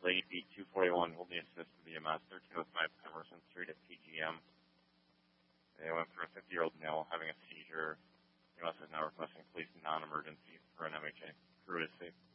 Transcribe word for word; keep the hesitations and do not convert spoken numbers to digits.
Lady B two forty-one will be assist to the E M S, thirteen oh five Emerson Street at P G M. They went for a fifty-year-old male having a seizure. E M S is now requesting police non-emergency for an M H A. Crew is safe.